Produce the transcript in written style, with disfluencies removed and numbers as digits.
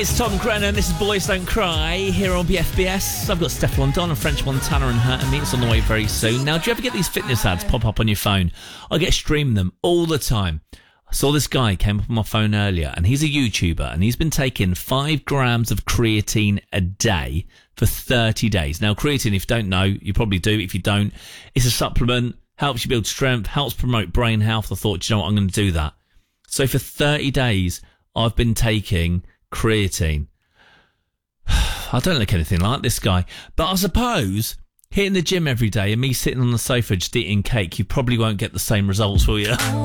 It's Tom Grennan. This is Boys Don't Cry here on BFBS. I've got Stefflon Don and French Montana and Hurt and Me. It's on the way very soon. Now, do you ever get these fitness ads pop up on your phone? I get streamed them all the time. I saw this guy came up on my phone earlier, and he's a YouTuber, and he's been taking 5 grams of creatine a day for 30 days. Now, creatine, if you don't know, you probably do. If you don't, it's a supplement, helps you build strength, helps promote brain health. I thought, you know what, I'm going to do that. So for 30 days, I've been taking creatine. I don't look anything like this guy, but I suppose hitting the gym every day and me sitting on the sofa just eating cake, you probably won't get the same results, will you?